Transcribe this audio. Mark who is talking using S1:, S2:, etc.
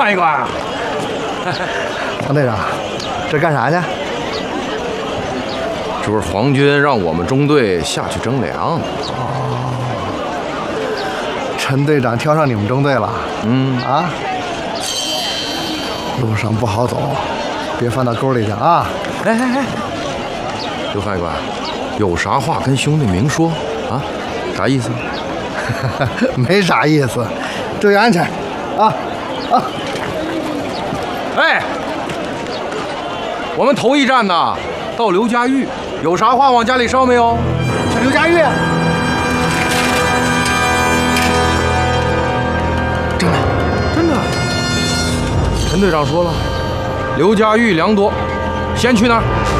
S1: 一罐啊！
S2: 王队长，这干啥去？
S1: 这不是皇军让我们中队下去征粮。
S2: 陈队长挑上你们中队了。啊，路上不好走，别翻到沟里去啊！
S1: 哎，刘副官，有啥话跟兄弟明说啊？啥意思？
S2: 没啥意思，注意安全，啊！
S1: 哎，我们头一站呢，到刘家峪，有啥话往家里捎没有？
S2: 去刘家峪。
S1: 真的。陈队长说了，刘家峪粮多，先去那儿。